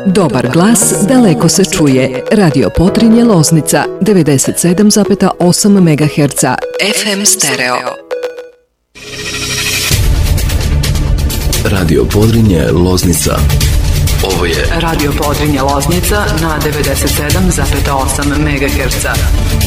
Dobar glas daleko se čuje. Radio Podrinje Loznica 97,8 MHz FM stereo. Radio Podrinje Loznica. Ovo je Radio Podrinje Loznica na 97,8 MHz.